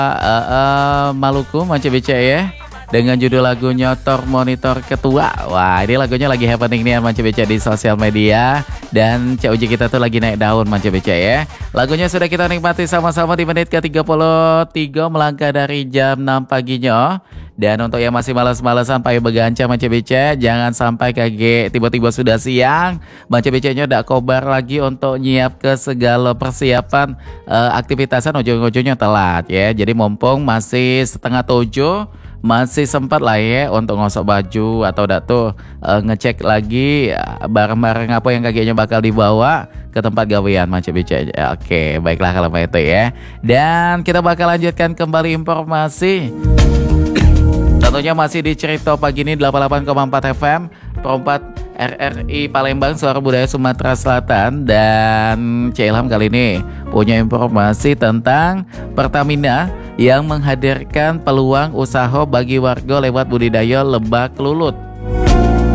Maluku Manca BC ya, dengan judul lagunya Tor Monitor Ketua. Wah, ini lagunya lagi happening nih ya Manca BC di sosial media. Dan COJ kita tuh lagi naik daun Manca BC ya. Lagunya sudah kita nikmati sama-sama di menit ke-33 melangkah dari jam 6 paginya. Dan untuk yang masih malas-malasan pakai beganca Manca BC, jangan sampai kaget tiba-tiba sudah siang. Manca BC-nya udah kobar lagi untuk nyiap ke segala persiapan aktivitasan ujung-ujungnya telat ya. Jadi mumpung masih setengah 7, masih sempat lah ya untuk ngosok baju atau tuh ngecek lagi barang-barang apa yang kakinya bakal dibawa ke tempat gawean Manca BC. Oke, baiklah kalau itu ya. Dan kita bakal lanjutkan kembali informasi. Tentunya masih di Cerita Pagi ini 88,4 FM Perempat RRI Palembang, Suara Budaya Sumatera Selatan. Dan Ilham kali ini punya informasi tentang Pertamina yang menghadirkan peluang usaha bagi warga lewat budidaya lebak lulut.